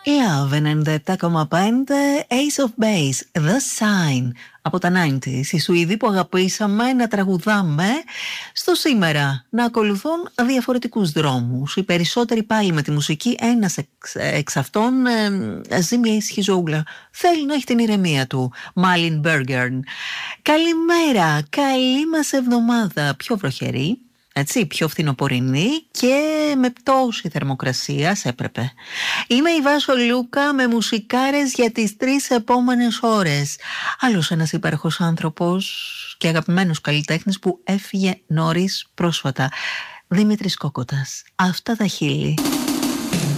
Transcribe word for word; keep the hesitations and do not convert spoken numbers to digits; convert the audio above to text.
Love ενενήντα επτά κόμμα πέντε, Ace of Base, The Sign από τα ενενήντα. Οι Σουηδοί που αγαπήσαμε να τραγουδάμε στο σήμερα, να ακολουθούν διαφορετικούς δρόμους. Οι περισσότεροι πάλι με τη μουσική, ένας εξ, εξ αυτών ε, ζει μια ήσυχη ζωούλα. Θέλει να έχει την ηρεμία του. Μάλιν Μπέργκερν. Καλημέρα, καλή μας εβδομάδα. Πιο βροχερή, έτσι, πιο φθινοπορεινή και με πτώση θερμοκρασίας έπρεπε. Είμαι η Βάσο Λούκα με μουσικάρες για τις τρεις επόμενες ώρες. Άλλος ένας υπέροχος άνθρωπος και αγαπημένος καλλιτέχνης που έφυγε νωρίς πρόσφατα. Δημήτρης Κόκοτας. Αυτά τα χείλη.